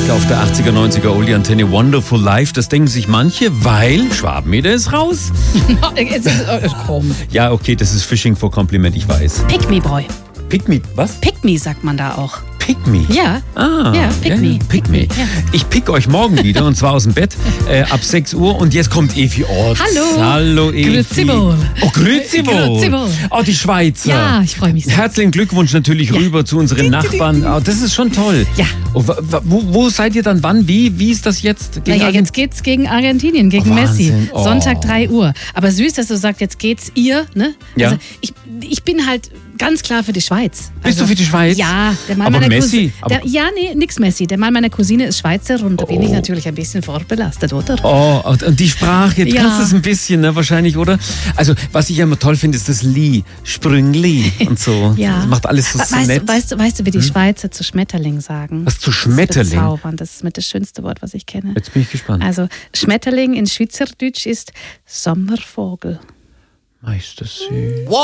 auf der 80er, 90er Oldie-Antenne Wonderful Life. Das denken sich manche, weil Schwabenmeter ist raus. Komm. Ja, okay, das ist Fishing for Compliment, ich weiß. Pick me, boy. Pick me, was? Pick me sagt man da auch. Pick me? Ja. Ah, Ja, pick me. Pick me. Ja. Ich pick euch morgen wieder und zwar aus dem Bett ab 6 Uhr und jetzt kommt Evi Orts. Hallo. Hallo Evi. Grüezi wohl. Oh, grüezi wohl. Grüezi wohl. Oh, die Schweizer. Ja, ich freue mich sehr. Herzlichen Glückwunsch natürlich rüber zu unseren Nachbarn. Oh, das ist schon toll. Ja. Oh, wo seid ihr dann wann? Wie ist das jetzt? Naja, jetzt geht's gegen Argentinien, gegen Messi. Wahnsinn. Oh. Sonntag 3 Uhr. Aber süß, dass du sagst, jetzt geht's ihr, ne? Ja. Also ich bin halt ganz klar für die Schweiz. Bist du für die Schweiz? Ja, der Mann Aber meiner Messi? Cousine. Nix Messi. Der Mann meiner Cousine ist Schweizer und da bin ich natürlich ein bisschen vorbelastet, oder? Oh, und die Sprache, du Ja. kannst es ein bisschen, ne, wahrscheinlich, oder? Also, was ich ja immer toll finde, ist das Li, Sprüngli und so. Ja. Das macht alles so nett. Weißt du, wie die Schweizer zu Schmetterling sagen? Was zu Das ist Schmetterling? bezaubernd. Das ist mit das schönste Wort, was ich kenne. Jetzt bin ich gespannt. Also, Schmetterling in Schweizerdeutsch ist Sommervogel. Ist das süß.